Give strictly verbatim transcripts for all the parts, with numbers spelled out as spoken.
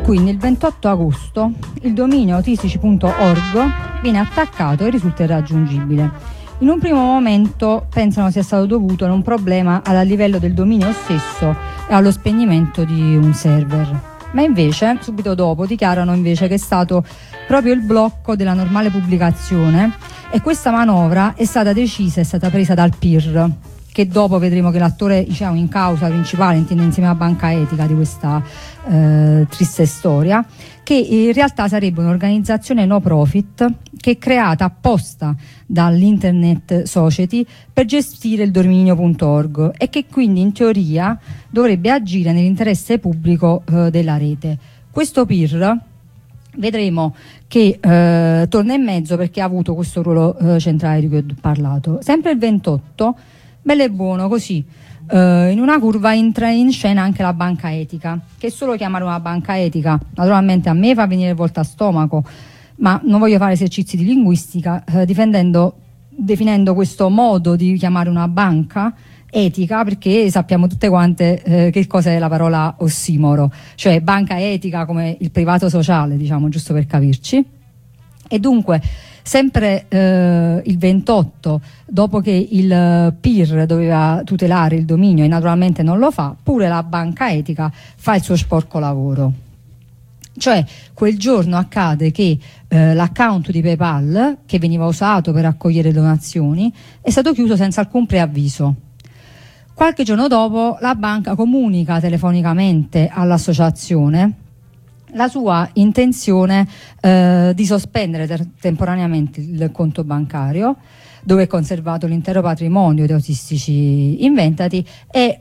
Quindi il ventotto agosto il dominio autistici punto org viene attaccato e risulta irraggiungibile. In un primo momento pensano sia stato dovuto a un problema al livello del dominio stesso e allo spegnimento di un server, ma invece subito dopo dichiarano invece che è stato proprio il blocco della normale pubblicazione, e questa manovra è stata decisa, è stata presa dal P I R, che dopo vedremo che l'attore, diciamo, in causa principale, intende insieme alla banca etica di questa eh, triste storia, che in realtà sarebbe un'organizzazione no profit che è creata apposta dall'Internet Society per gestire il dominio punto org e che quindi in teoria dovrebbe agire nell'interesse pubblico eh, della rete. Questo P I R vedremo che eh, torna in mezzo perché ha avuto questo ruolo eh, centrale di cui ho parlato. Sempre il ventotto, bello e buono così, uh, in una curva entra in scena anche la banca etica, che solo chiamare una banca etica naturalmente a me fa venire il volto a stomaco, ma non voglio fare esercizi di linguistica, uh, difendendo, definendo questo modo di chiamare una banca etica, perché sappiamo tutte quante eh, che cosa è la parola ossimoro, cioè banca etica come il privato sociale, diciamo, giusto per capirci. E dunque sempre eh, il ventotto, dopo che il P I R doveva tutelare il dominio e naturalmente non lo fa, pure la banca etica fa il suo sporco lavoro. Cioè quel giorno accade che eh, l'account di PayPal, che veniva usato per raccogliere donazioni, è stato chiuso senza alcun preavviso. Qualche giorno dopo la banca comunica telefonicamente all'associazione la sua intenzione eh, di sospendere ter- temporaneamente il conto bancario dove è conservato l'intero patrimonio di Autistici Inventati e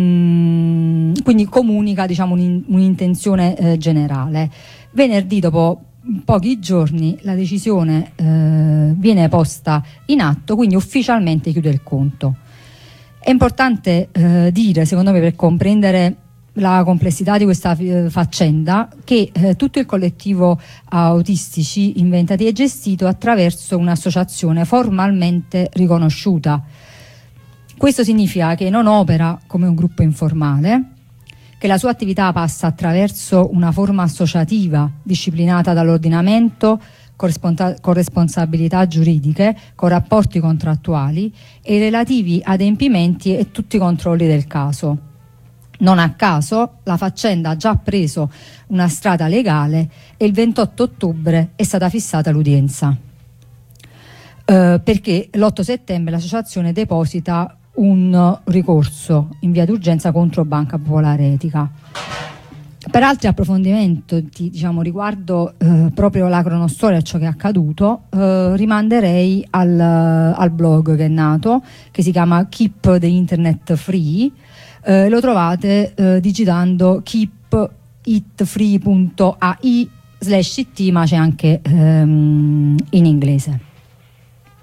mm, quindi comunica, diciamo, un, un'intenzione eh, generale. Venerdì, dopo pochi giorni, la decisione eh, viene posta in atto, quindi ufficialmente chiude il conto. È importante eh, dire, secondo me, per comprendere la complessità di questa eh, faccenda, che eh, tutto il collettivo Autistici Inventati è gestito attraverso un'associazione formalmente riconosciuta. Questo significa che non opera come un gruppo informale, che la sua attività passa attraverso una forma associativa disciplinata dall'ordinamento, con responsabilità giuridiche, con rapporti contrattuali e i relativi adempimenti e tutti i controlli del caso. Non a caso la faccenda ha già preso una strada legale e il ventotto ottobre è stata fissata l'udienza, eh, perché l'otto settembre l'associazione deposita un ricorso in via d'urgenza contro Banca Popolare Etica. Per altri approfondimenti, diciamo, riguardo eh, proprio la cronostoria, ciò che è accaduto, eh, rimanderei al, al blog che è nato, che si chiama Keep the Internet Free. Eh, lo trovate eh, digitando keep it free punto a i slash it, ma c'è anche ehm, in inglese.